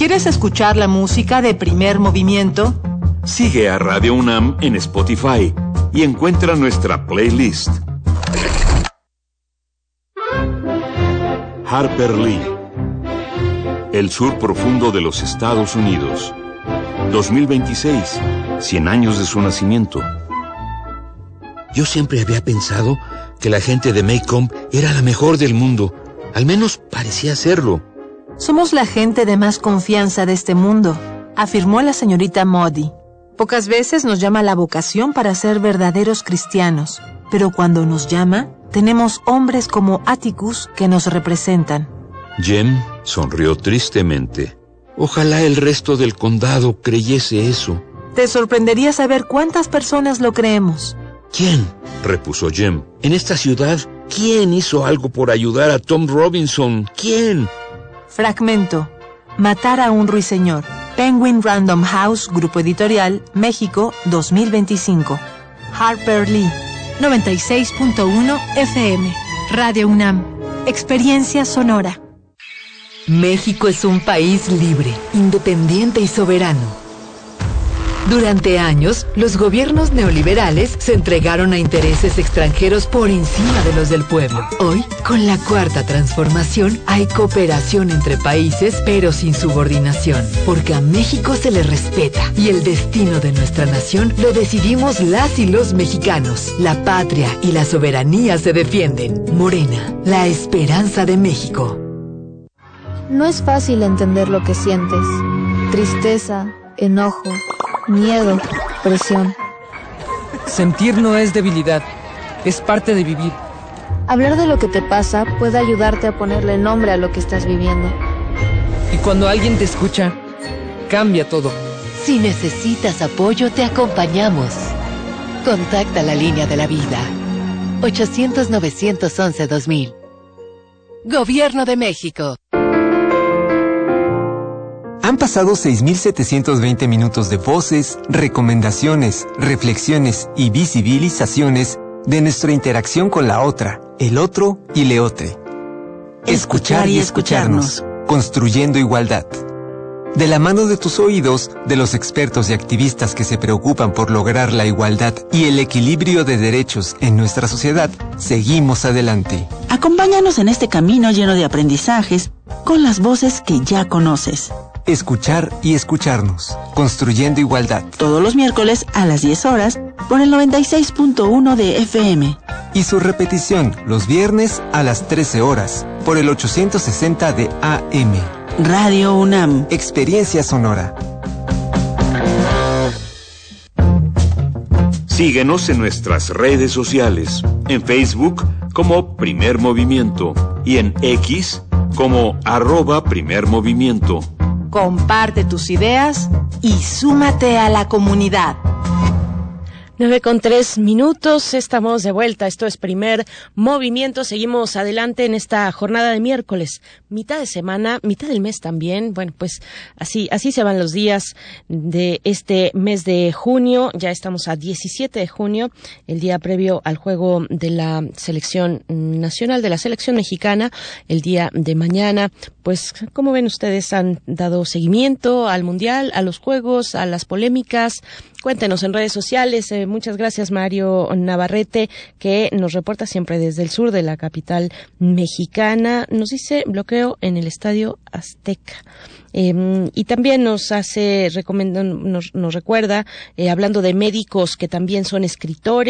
¿Quieres escuchar la música de Primer Movimiento? Sigue a Radio UNAM en Spotify y encuentra nuestra playlist. Harper Lee. El sur profundo de los Estados Unidos. 2026, 100 años de su nacimiento. Yo siempre había pensado que la gente de Maycomb era la mejor del mundo. Al menos parecía serlo. Somos la gente de más confianza de este mundo, afirmó la señorita Modi. Pocas veces nos llama la vocación para ser verdaderos cristianos, pero cuando nos llama, tenemos hombres como Atticus que nos representan. Jem sonrió tristemente. Ojalá el resto del condado creyese eso. Te sorprendería saber cuántas personas lo creemos. ¿Quién?, repuso Jem. En esta ciudad, ¿quién hizo algo por ayudar a Tom Robinson? ¿Quién? Fragmento. Matar a un ruiseñor. Penguin Random House, Grupo Editorial, México, 2025. Harper Lee. 96.1 FM. Radio UNAM. Experiencia sonora. México es un país libre, independiente y soberano. Durante años, los gobiernos neoliberales se entregaron a intereses extranjeros por encima de los del pueblo. Hoy, con la Cuarta Transformación, hay cooperación entre países, pero sin subordinación, porque a México se le respeta y el destino de nuestra nación lo decidimos las y los mexicanos. La patria y la soberanía se defienden. Morena, la esperanza de México. No es fácil entender lo que sientes. Tristeza, enojo, miedo, presión. Sentir no es debilidad, es parte de vivir. Hablar de lo que te pasa puede ayudarte a ponerle nombre a lo que estás viviendo. Y cuando alguien te escucha, cambia todo. Si necesitas apoyo, te acompañamos. Contacta la línea de la vida. 800-911-2000. Gobierno de México. Han pasado 6.720 minutos de voces, recomendaciones, reflexiones y visibilizaciones de nuestra interacción con la otra, el otro y leotre. Escuchar y escucharnos. Construyendo igualdad. De la mano de tus oídos, de los expertos y activistas que se preocupan por lograr la igualdad y el equilibrio de derechos en nuestra sociedad, seguimos adelante. Acompáñanos en este camino lleno de aprendizajes con las voces que ya conoces. Escuchar y escucharnos. Construyendo igualdad. Todos los miércoles a las 10 horas por el 96.1 de FM. Y su repetición los viernes a las 13 horas por el 860 de AM. Radio UNAM. Experiencia sonora. Síguenos en nuestras redes sociales. En Facebook como Primer Movimiento y en X como @PrimerMovimiento. Comparte tus ideas y súmate a la comunidad. 9:03, estamos de vuelta, esto es Primer Movimiento, seguimos adelante en esta jornada de miércoles, mitad de semana, mitad del mes también, bueno, pues así se van los días de este mes de junio, ya estamos a 17 de junio, el día previo al juego de la selección nacional, de la selección mexicana, el día de mañana, pues como ven ustedes han dado seguimiento al mundial, a los juegos, a las polémicas. Cuéntenos en redes sociales. Muchas gracias, Mario Navarrete, que nos reporta siempre desde el sur de la capital mexicana. Nos dice bloqueo en el Estadio Azteca. Y también nos recuerda, hablando de médicos que también son escritores.